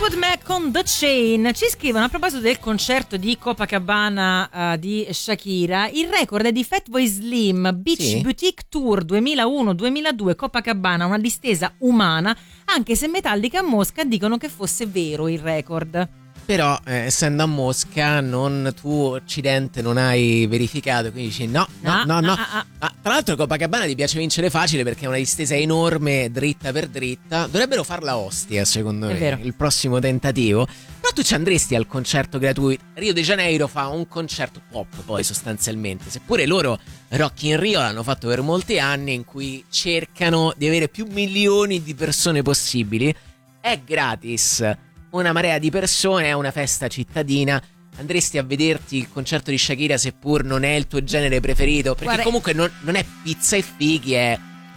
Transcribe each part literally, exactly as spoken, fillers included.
Fleetwood Mac con The Chain. Ci scrivono a proposito del concerto di Copacabana uh, di Shakira. Il record è di Fatboy Slim, Beach Sì. Boutique Tour duemilauno duemiladue Copacabana, una distesa umana, anche se Metallica a Mosca dicono che fosse vero il record. Però eh, essendo a Mosca, non tu occidente non hai verificato, quindi dici no, no, no, no. Ah, ah, ah. Ah, tra l'altro Copacabana ti piace vincere facile perché è una distesa enorme, dritta per dritta. Dovrebbero farla a Ostia, secondo È me, vero. il prossimo tentativo. Però tu ci andresti al concerto gratuito. Rio de Janeiro fa un concerto pop poi sostanzialmente, seppure loro Rock in Rio l'hanno fatto per molti anni, in cui cercano di avere più milioni di persone possibili. È gratis, una marea di persone, è una festa cittadina. Andresti a vederti il concerto di Shakira seppur non è il tuo genere preferito? Perché Guarda, comunque non, non è pizza e fighi, è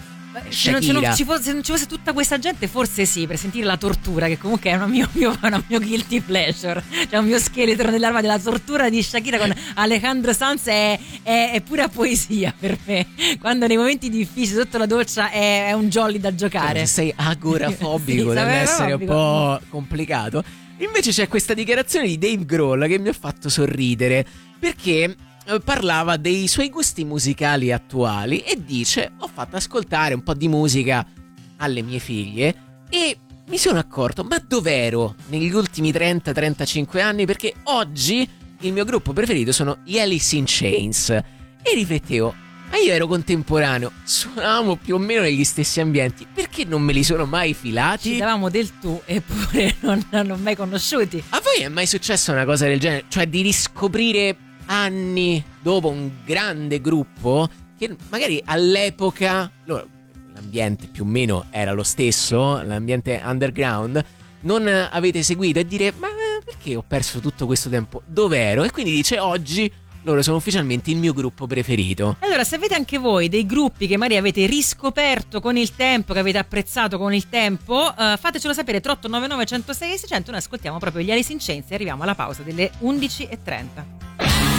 Se non, se, Shakira. non ci fosse, se non ci fosse tutta questa gente, forse sì, per sentire la tortura, che comunque è un mio, mio, un mio guilty pleasure. Cioè un mio scheletro nell'arma della tortura di Shakira con Alejandro Sanz è, è, è pura poesia per me. Quando nei momenti difficili sotto la doccia è, è un jolly da giocare. Se sei agorafobico Sì, deve essere un agorafobico. po' complicato. Invece c'è questa dichiarazione di Dave Grohl che mi ha fatto sorridere, perché eh, parlava dei suoi gusti musicali attuali e dice: ho fatto ascoltare un po' di musica alle mie figlie e mi sono accorto, ma dov'ero negli ultimi trenta trentacinque anni? Perché oggi il mio gruppo preferito sono gli Alice in Chains. E riflettevo, ma io ero contemporaneo, suonavamo più o meno negli stessi ambienti, perché non me li sono mai filati? Ci davamo del tu, eppure non hanno mai conosciuti. A voi è mai successa una cosa del genere? Cioè di riscoprire anni dopo un grande gruppo che magari all'epoca loro, l'ambiente più o meno era lo stesso, l'ambiente underground, non avete seguito e dire: ma perché ho perso tutto questo tempo? Dov'ero? E quindi dice: oggi loro sono ufficialmente il mio gruppo preferito. Allora, se avete anche voi dei gruppi che magari avete riscoperto con il tempo, che avete apprezzato con il tempo, uh, fatecelo sapere. Tre otto nove nove uno zero sei seicento. Noi ascoltiamo proprio gli Alice in Chains e arriviamo alla pausa delle undici e trenta.